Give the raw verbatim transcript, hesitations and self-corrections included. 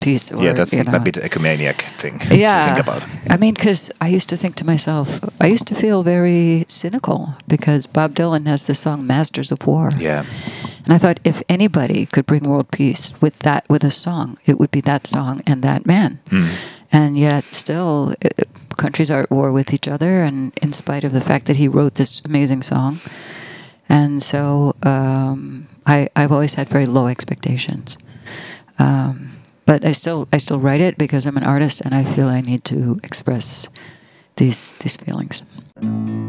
peace. Or, yeah, that's you know. a bit ecumeniac thing Yeah. to think about. I mean, because I used to think to myself, I used to feel very cynical because Bob Dylan has this song "Masters of War," Yeah. and I thought if anybody could bring world peace with that, with a song, it would be that song and that man. Mm. And yet, still, it, countries are at war with each other, and in spite of the fact that he wrote this amazing song. And so um, I, I've always had very low expectations. Um, but I still I still write it because I'm an artist and I feel I need to express these these feelings.